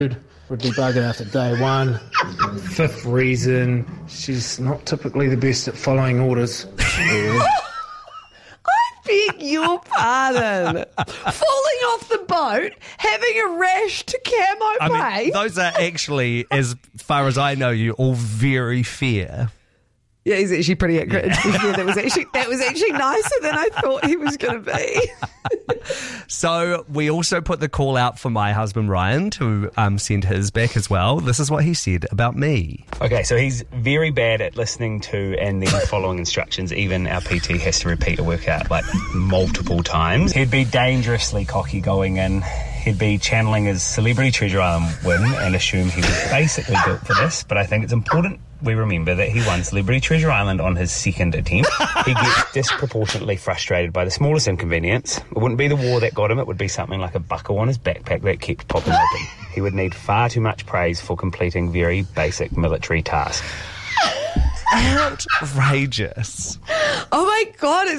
would be buggered after day one. Fifth reason, she's not typically the best at following orders. Beg your pardon. Falling off the boat, having a rash to camo paint. Those are actually, as far as I know you, all very fair. Yeah, he's actually pretty accurate. Yeah, that was actually nicer than I thought he was going to be. So we also put the call out for my husband Ryan to send his back as well. This is what he said about me. Okay, so he's very bad at listening to and then following instructions. Even our PT has to repeat a workout like multiple times. He'd be dangerously cocky going in. He'd be channeling his Celebrity Treasure Island win and assume he was basically built for this. But I think it's important we remember that he won Celebrity Treasure Island on his second attempt. He gets disproportionately frustrated by the smallest inconvenience. It wouldn't be the war that got him, it would be something like a buckle on his backpack that kept popping open. He would need far too much praise for completing very basic military tasks. Outrageous. Oh my God, it's